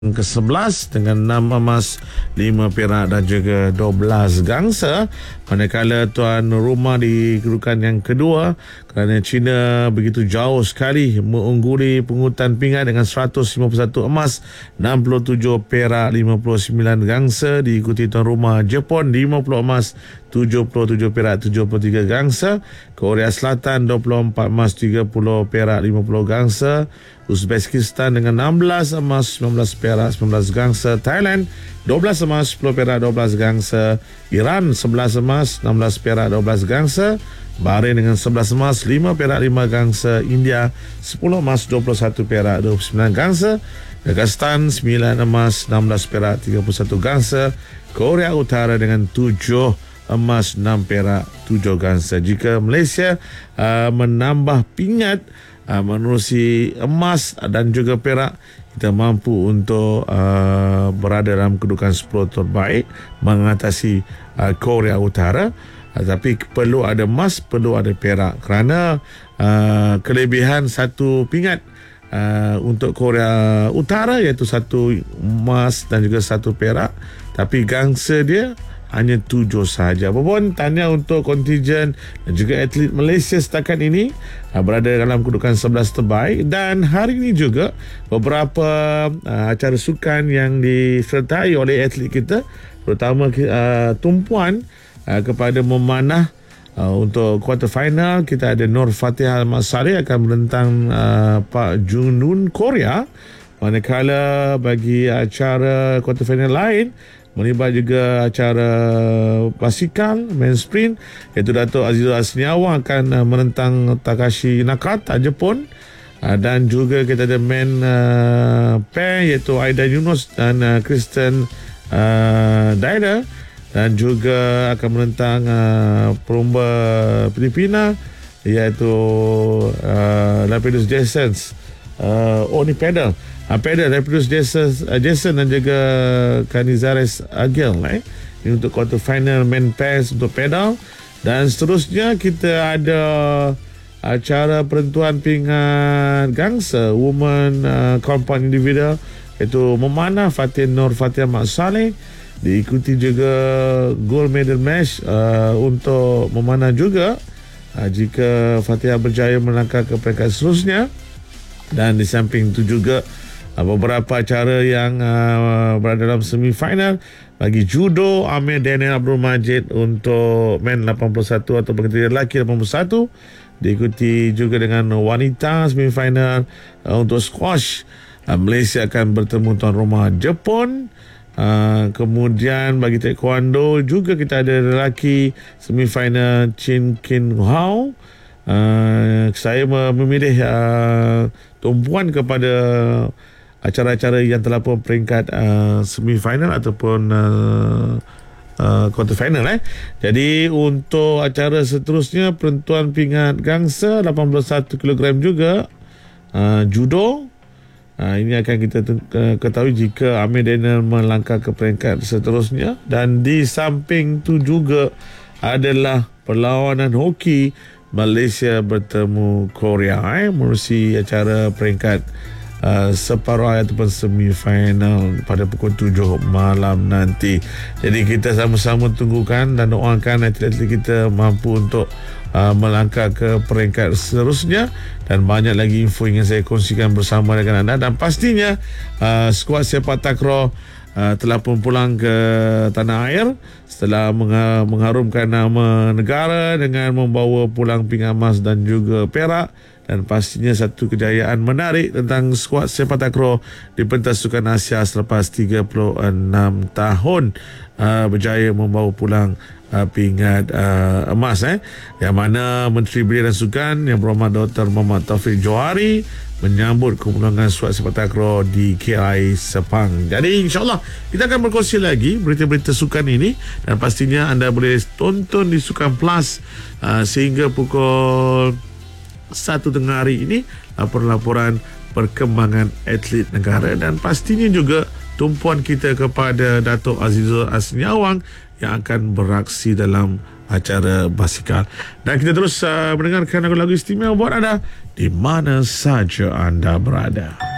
ke-11 dengan 6 emas, 5 perak dan juga 12 gangsa. Manakala tuan rumah di kedudukan yang kedua kerana China begitu jauh sekali mengungguli pungutan pinggan dengan 151 emas, 67 perak, 59 gangsa. Diikuti tuan rumah Jepun 50 emas, 77 perak, 73 gangsa. Korea Selatan 24 emas, 30 perak, 50 gangsa. Uzbekistan dengan 16 emas, 19 perak, 19 gangsa. Thailand 12 emas, 10 perak, 12 gangsa. Iran 11 emas, 16 perak, 12 gangsa. Bahrain dengan 11 emas, 5 perak, 5 gangsa. India 10 emas, 21 perak, 29 gangsa. Kazakhstan 9 emas, 16 perak, 31 gangsa. Korea Utara dengan 7 emas, 6 perak, 7 gangsa. Jika Malaysia menambah pingat menerusi emas dan juga perak, kita mampu untuk berada dalam kedudukan 10 terbaik mengatasi Korea Utara. Tapi perlu ada emas, perlu ada perak, kerana kelebihan satu pingat untuk Korea Utara iaitu 1 emas dan juga 1 perak, tapi gangsa dia hanya 7 sahaja. Apapun, tahniah untuk kontijen dan juga atlet Malaysia setakat ini berada dalam kedudukan 11 terbaik. Dan hari ini juga beberapa acara sukan yang disertai oleh atlet kita, terutama tumpuan kepada memanah untuk quarter final. Kita ada Nur Fatihah Ahmad Saleh akan menentang Pak Junun Korea. Manakala bagi acara quarter final lain melibat juga acara basikal main sprint, iaitu Dato' Azizul Asniawang akan menentang Takashi Nakata Jepun. Dan juga kita ada main pair iaitu Aida Yunus dan Kristen Daida, dan juga akan menentang perumba Filipina iaitu Lapidus Jason. Ni pedal Lapidus Jason dan juga Canizares Agil ini untuk quarter final main pairs untuk pedal. Dan seterusnya kita ada acara penentuan pingat gangsa woman compound individual, iaitu memanah Nur Fatihah Ahmad Saleh. Diikuti juga gold medal match untuk memanah juga jika Fatihah berjaya melangkah ke peringkat seterusnya. Dan di samping itu juga beberapa acara yang berada dalam semifinal. Bagi judo, Amir Daniel Abdul Majid untuk men 81 atau pengetir lelaki 81. Diikuti juga dengan wanita semifinal. Untuk squash, Malaysia akan bertemu tuan rumah Jepun. Kemudian bagi taekwondo juga kita ada lelaki semifinal Chin Kin Hao. Saya memilih tumpuan kepada acara-acara yang terlampau peringkat semifinal ataupun quarter final. Jadi untuk acara seterusnya, penentuan pingat gangsa 81 kg juga, judo. Ini akan kita ketahui jika Amir Daniel melangkah ke peringkat seterusnya. Dan di samping itu juga adalah perlawanan hoki Malaysia bertemu Korea menerusi acara peringkat separuh ataupun semifinal pada pukul 7 malam nanti. Jadi kita sama-sama tunggukan dan doakan atlet-atlet kita mampu untuk melangkah ke peringkat seterusnya. Dan banyak lagi info yang saya kongsikan bersama dengan anda. Dan pastinya skuad sepak takraw telah pun pulang ke tanah air setelah mengharumkan nama negara dengan membawa pulang pingat emas dan juga perak. Dan pastinya satu kejayaan menarik tentang skuad sepak takraw di pentas sukan Asia selepas 36 tahun berjaya membawa pulang pingat emas. Yang mana Menteri Belia dan Sukan Yang Berhormat Dr. Muhammad Taufik Johari menyambut kepulangan skuad sepak takraw di KI Sepang. Jadi insyaAllah kita akan berkongsi lagi berita-berita sukan ini, dan pastinya anda boleh tonton di Sukan Plus sehingga pukul 1 tengah hari ini, laporan-laporan perkembangan atlet negara. Dan pastinya juga tumpuan kita kepada Dato' Azizul Asniawang yang akan beraksi dalam acara basikal. Dan kita terus mendengarkan lagu-lagu istimewa buat anda di mana saja anda berada.